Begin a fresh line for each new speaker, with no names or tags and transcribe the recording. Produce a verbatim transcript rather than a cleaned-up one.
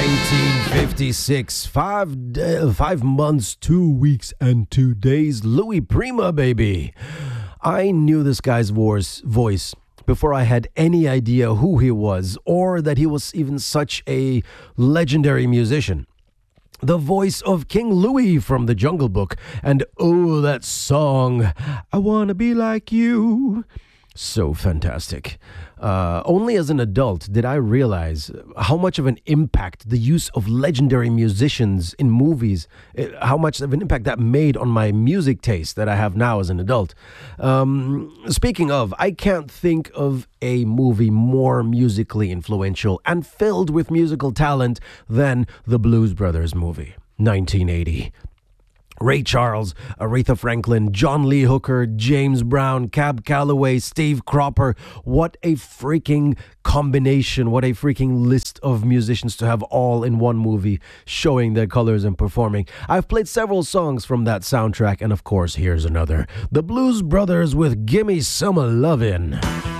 nineteen fifty-six, five, da- five months, two weeks, and two days. Louis Prima, baby. I knew this guy's voice, voice before I had any idea who he was or that he was even such a legendary musician. The voice of King Louis from The Jungle Book. And oh, that song, I Wanna Be Like You. So fantastic. Uh, only as an adult did I realize how much of an impact the use of legendary musicians in movies, eh, how much of an impact that made on my music taste that I have now as an adult. Um, speaking of, I can't think of a movie more musically influential and filled with musical talent than the Blues Brothers movie, nineteen eighty. Ray Charles, Aretha Franklin, John Lee Hooker, James Brown, Cab Calloway, Steve Cropper. What a freaking combination. What a freaking list of musicians to have all in one movie showing their colors and performing. I've played several songs from that soundtrack, and of course, here's another. The Blues Brothers with Gimme Some Lovin'.